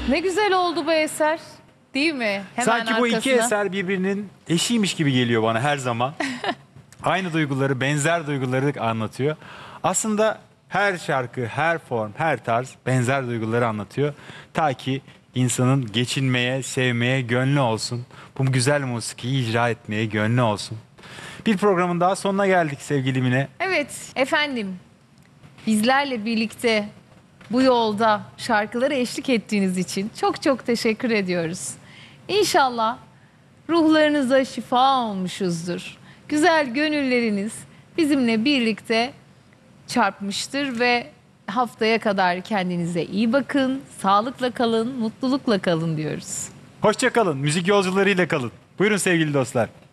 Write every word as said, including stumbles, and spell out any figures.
Ne güzel oldu bu eser. Değil mi? Hemen Sanki bu iki arkasına. eser birbirinin eşiymiş gibi geliyor bana her zaman. Aynı duyguları, benzer duyguları anlatıyor. Aslında her şarkı, her form, her tarz benzer duyguları anlatıyor. Ta ki insanın geçinmeye, sevmeye gönlü olsun. Bu güzel musikiyi icra etmeye gönlü olsun. Bir programın daha sonuna geldik sevgili Mine. Evet efendim. Bizlerle birlikte bu yolda şarkıları eşlik ettiğiniz için çok çok teşekkür ediyoruz. İnşallah ruhlarınıza şifa olmuşuzdur. Güzel gönülleriniz bizimle birlikte çarpmıştır ve haftaya kadar kendinize iyi bakın, sağlıkla kalın, mutlulukla kalın diyoruz. Hoşça kalın, müzik yolcularıyla kalın. Buyurun sevgili dostlar.